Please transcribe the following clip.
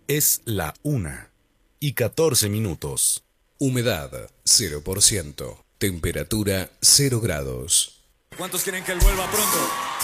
Es la 1:14. Humedad 0%. Temperatura 0 grados. ¿Cuántos quieren que él vuelva pronto?